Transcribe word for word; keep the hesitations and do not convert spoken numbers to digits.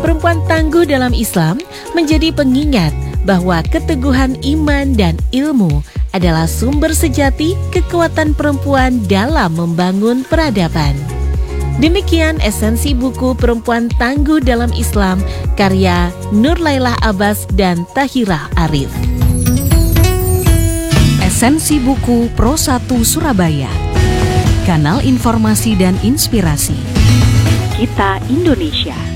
Perempuan tangguh dalam Islam menjadi pengingat bahwa keteguhan iman dan ilmu adalah sumber sejati kekuatan perempuan dalam membangun peradaban. Demikian esensi buku Perempuan Tangguh dalam Islam karya Nurlailah Abbas dan Tahirah Arif. Esensi buku Pro satu Surabaya, kanal informasi dan inspirasi. Kita Indonesia.